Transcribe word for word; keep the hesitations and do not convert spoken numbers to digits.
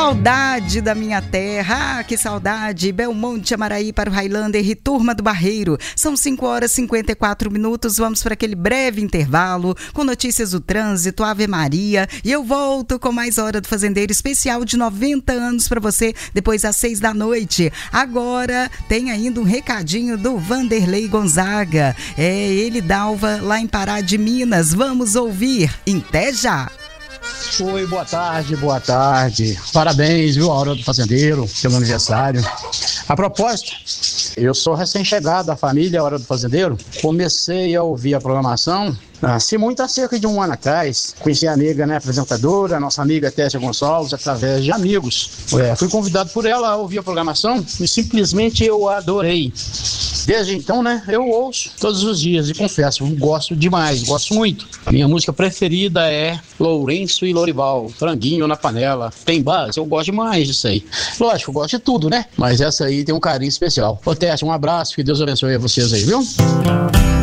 saudade da minha terra, ah, que saudade. Belmonte, Amaraí para o Highlander e Turma do Barreiro. São cinco horas e cinquenta e quatro minutos, vamos para aquele breve intervalo com notícias do trânsito, Ave Maria, e eu volto com mais Hora do Fazendeiro especial de noventa anos para você, depois às seis da noite. Agora tem ainda um recadinho do Vanderlei Gonzaga, é ele Dalva lá em Pará de Minas, vamos ouvir, até já. Oi, boa tarde, boa tarde. Parabéns, viu, a Hora do Fazendeiro, pelo aniversário. A propósito, eu sou recém-chegado à família Hora do Fazendeiro. Comecei a ouvir a programação, assim, muito há cerca de um ano atrás. Conheci a amiga, né, apresentadora, a nossa amiga Tessia Gonçalves, através de amigos. É, fui convidado por ela a ouvir a programação e simplesmente eu adorei. Desde então, né, eu ouço todos os dias e confesso, gosto demais, gosto muito. A minha música preferida é Lourenço e Lorival, Franguinho na Panela, Tem Base, eu gosto demais disso aí. Lógico, eu gosto de tudo, né? Mas essa aí tem um carinho especial. Ô Tessia, um abraço, que Deus abençoe a vocês aí, viu?